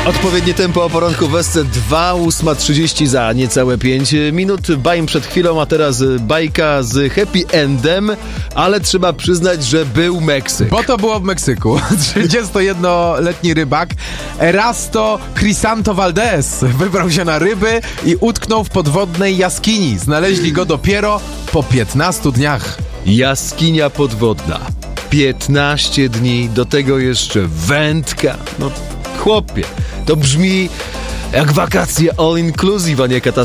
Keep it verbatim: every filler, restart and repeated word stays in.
Odpowiednie tempo o poranku w S C dwa, ósma trzydzieści za niecałe pięć minut. Bajm przed chwilą, a teraz bajka z happy endem, ale trzeba przyznać, że był Meksyk. Bo to było w Meksyku. trzydziestojednoletni rybak Erasto Crisanto Valdez wybrał się na ryby i utknął w podwodnej jaskini. Znaleźli go dopiero po piętnastu dniach. Jaskinia podwodna. piętnaście dni, do tego jeszcze wędka. No chłopie, to brzmi jak wakacje all inclusive, a nie katastrofa.